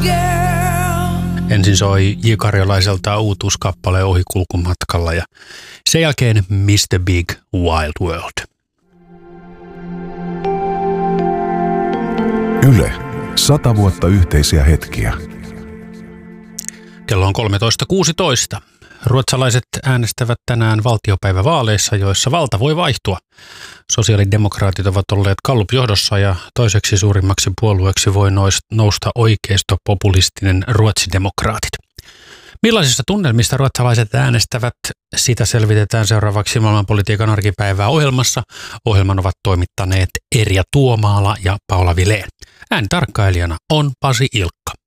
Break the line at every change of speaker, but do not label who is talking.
Ensin soi J. Karjolaiselta uutuuskappale Ohikulkumatkalla ja sen jälkeen Mr. Big Wild World.
Yle. 100 vuotta yhteisiä hetkiä.
Kello on 13.16. Ruotsalaiset äänestävät tänään valtiopäivävaaleissa, joissa valta voi vaihtua. Sosiaalidemokraatit ovat olleet Gallup-johdossa ja toiseksi suurimmaksi puolueeksi voi nousta oikeistopopulistinen ruotsidemokraatit. Millaisista tunnelmista ruotsalaiset äänestävät? Sitä selvitetään seuraavaksi maailmanpolitiikan arkipäivää ohjelmassa. Ohjelman ovat toimittaneet Erja Tuomaala ja Paula Vilén. Äänitarkkailijana on Pasi Ilkka.